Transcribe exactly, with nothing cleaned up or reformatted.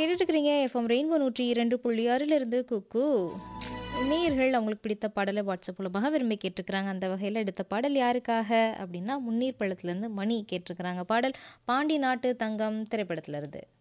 கேட்டுட்டு இருக்கிறீங்க FM rainbow நூற்றி இரண்டு புள்ளி ஆறில் இருந்து குக்கு நேயர்கள் அவங்களுக்கு பிடித்த பாடலை வாட்ஸ்அப் மூலமாக விரும்பி கேட்டிருக்கிறாங்க. அந்த வகையில் எடுத்த பாடல் யாருக்காக அப்படின்னா முன்னீர் பள்ளத்துலேருந்து மணி கேட்டிருக்கிறாங்க. பாடல் பாண்டி நாட்டு தங்கம் திரைப்படத்துல இருந்து.